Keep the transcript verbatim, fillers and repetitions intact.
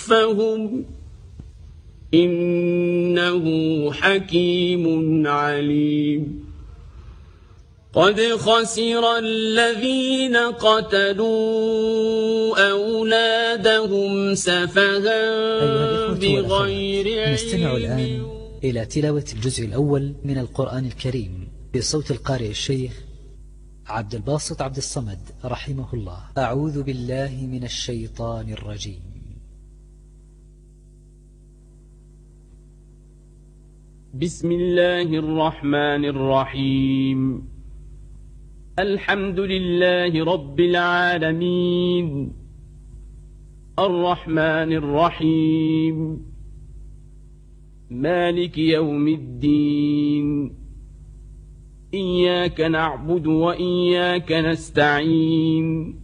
فهم إنه حكيم عليم قد خسر الذين قتلوا أولادهم سفها بغير علم. نستمع الآن إلى تلاوة الجزء الأول من القرآن الكريم بصوت القارئ الشيخ عبد الباسط عبد الصمد رحمه الله. أعوذ بالله من الشيطان الرجيم. بسم الله الرحمن الرحيم. الحمد لله رب العالمين الرحمن الرحيم مالك يوم الدين إياك نعبد وإياك نستعين